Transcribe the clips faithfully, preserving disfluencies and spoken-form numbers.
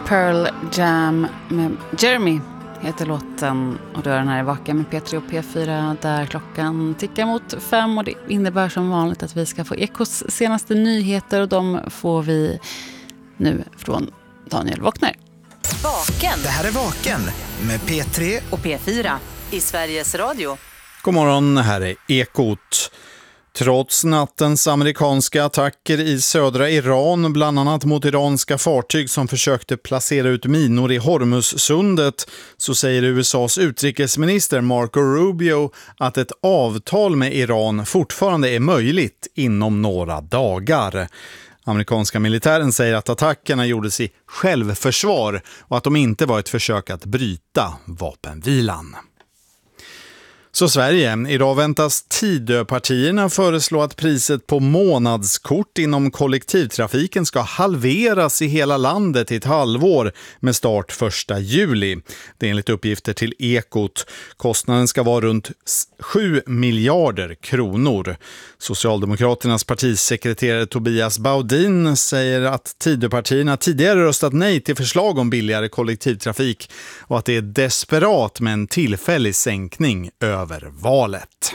Pearl Jam med Jeremy heter låten, och då är den här i Vaken med P tre och P fyra där klockan tickar mot fem, och det innebär som vanligt att vi ska få Ekos senaste nyheter, och de får vi nu från Daniel Wockner. Vaken. Det här är Vaken med P tre och P fyra i Sveriges Radio. God morgon, här är Ekot. Trots nattens amerikanska attacker i södra Iran, bland annat mot iranska fartyg som försökte placera ut minor i Hormuzsundet, så säger U S A:s utrikesminister Marco Rubio att ett avtal med Iran fortfarande är möjligt inom några dagar. Amerikanska militären säger att attackerna gjordes i självförsvar och att de inte var ett försök att bryta vapenvilan. Så Sverige, idag väntas Tidöpartierna föreslå att priset på månadskort inom kollektivtrafiken ska halveras i hela landet i ett halvår med start första juli. Det är enligt uppgifter till Ekot. Kostnaden ska vara runt sju miljarder kronor. Socialdemokraternas partisekreterare Tobias Baudin säger att Tidöpartierna tidigare röstat nej till förslag om billigare kollektivtrafik och att det är desperat med en tillfällig sänkning över valet.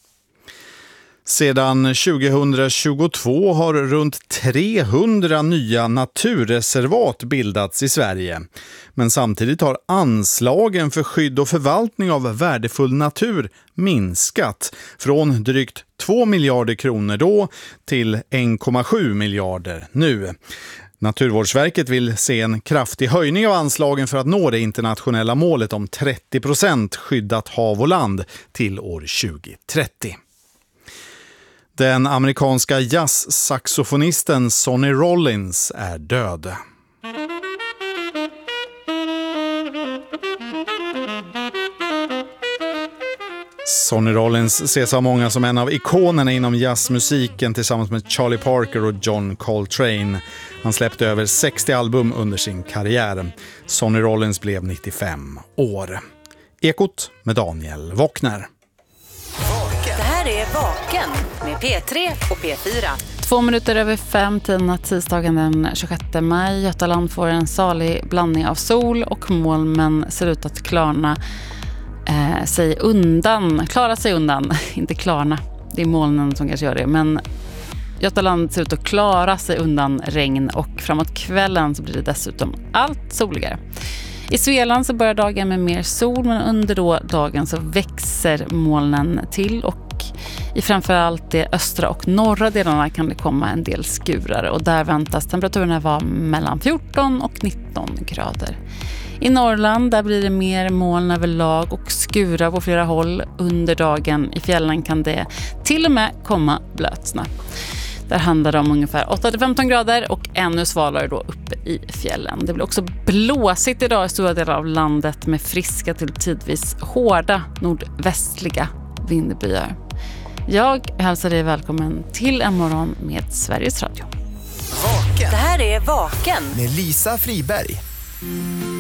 Sedan tjugohundratjugotvå har runt trehundra nya naturreservat bildats i Sverige. Men samtidigt har anslagen för skydd och förvaltning av värdefull natur minskat från drygt två miljarder kronor då till en komma sju miljarder nu. Naturvårdsverket vill se en kraftig höjning av anslagen för att nå det internationella målet om trettio procent skyddat hav och land till år tjugohundratrettio. Den amerikanska jazzsaxofonisten Sonny Rollins är död. Sonny Rollins ses av många som en av ikonerna inom jazzmusiken tillsammans med Charlie Parker och John Coltrane. Han släppte över sextio album under sin karriär. Sonny Rollins blev nittiofem år. Ekot med Daniel Wockner. Det här är Vaken med P tre och P fyra. Två minuter över fem tiden tisdagen den tjugosjätte maj. Götaland får en salig blandning av sol och moln, men ser ut att klarna eh, sig undan. Klara sig undan, inte klarna. Det är molnen som kanske gör det, men Götaland ser ut att klara sig undan regn, och framåt kvällen så blir det dessutom allt soligare. I Svealand så börjar dagen med mer sol, men under då dagen så växer molnen till, och i framförallt de östra och norra delarna kan det komma en del skurar, och där väntas temperaturerna vara mellan fjorton och nitton grader. I Norrland där blir det mer moln överlag och skurar på flera håll under dagen. I fjällen kan det till och med komma blötsnö. Där handlar det om ungefär åtta till femton grader och ännu svalare då uppe i fjällen. Det blir också blåsigt idag i stora delar av landet med friska till tidvis hårda nordvästliga vindbyar. Jag hälsar dig välkommen till en morgon med Sveriges Radio. Vaken. Det här är Vaken med Lisa Friberg.